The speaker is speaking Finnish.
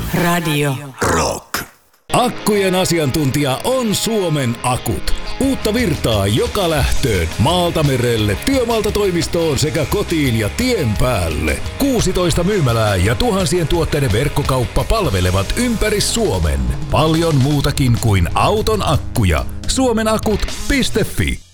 Radio Rock. Akkujen asiantuntija on Suomen Akut. Uutta virtaa joka lähtöön, maalta merelle, työmaalta toimistoon sekä kotiin ja tien päälle. 16 myymälää ja tuhansien tuotteiden verkkokauppa palvelevat ympäri Suomen. Paljon muutakin kuin auton akkuja. Suomenakut.fi